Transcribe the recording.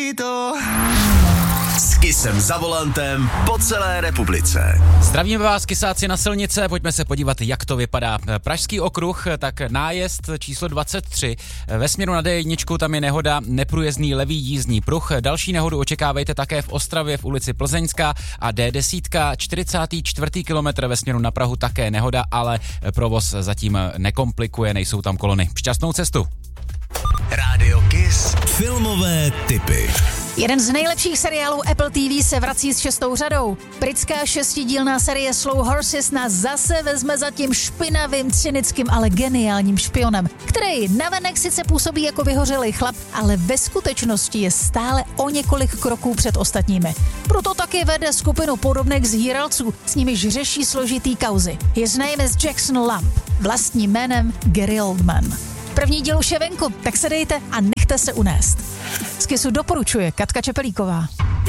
S Kissem za volantem po celé republice. Zdravíme vás, kysáci na silnice, pojďme se podívat, jak to vypadá. Pražský okruh, tak nájezd číslo 23. Ve směru na D1 tam je nehoda, neprůjezdný levý jízdní pruh. Další nehodu očekávejte také v Ostravě v ulici Plzeňská a D10, 44. kilometr ve směru na Prahu také nehoda, ale provoz zatím nekomplikuje, nejsou tam kolony. Šťastnou cestu. Rádio Kiss. Filmové tipy. Jeden z nejlepších seriálů Apple TV se vrací s 6. řadou. Britská 6dílná série Slow Horses nás zase vezme za tím špinavým, cynickým, ale geniálním špionem, který navenek sice působí jako vyhořelý chlap, ale ve skutečnosti je stále o několik kroků před ostatními. Proto taky vede skupinu podobných zhýralců, s nimiž řeší složitý kauzy. His name is Jackson Lump, vlastním jménem Gary Oldman. První díl už je venku, tak se dejte a nechte se unést. Z Kissu doporučuje Katka Čepelíková.